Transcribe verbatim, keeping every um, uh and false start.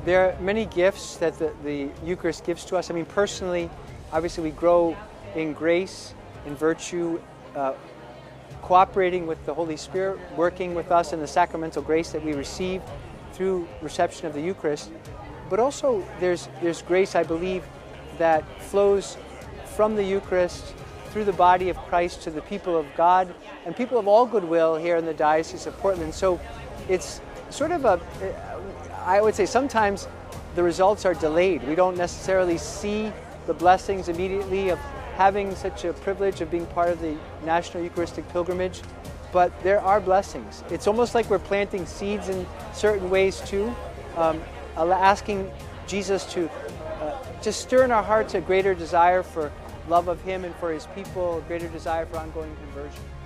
There are many gifts that the, the Eucharist gives to us. I mean, personally, obviously we grow in grace, in virtue, uh, cooperating with the Holy Spirit, working with us in the sacramental grace that we receive through reception of the Eucharist. But also there's, there's grace, I believe, that flows from the Eucharist through the body of Christ to the people of God and people of all goodwill here in the Diocese of Portland. So it's sort of a, I would say sometimes the results are delayed. We don't necessarily see the blessings immediately of having such a privilege of being part of the National Eucharistic Pilgrimage, but there are blessings. It's almost like we're planting seeds in certain ways too, um, asking Jesus to uh, just stir in our hearts a greater desire for love of Him and for His people, a greater desire for ongoing conversion.